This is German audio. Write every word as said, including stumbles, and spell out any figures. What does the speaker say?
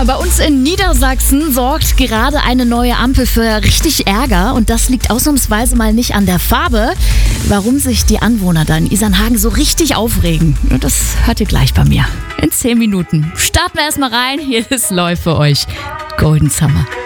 Ja, bei uns in Niedersachsen sorgt gerade eine neue Ampel für richtig Ärger und das liegt ausnahmsweise mal nicht an der Farbe. Warum sich die Anwohner da in Isernhagen so richtig aufregen, das hört ihr gleich bei mir. In zehn Minuten. Starten wir erstmal rein, hier ist Läuft für euch. Golden Summer.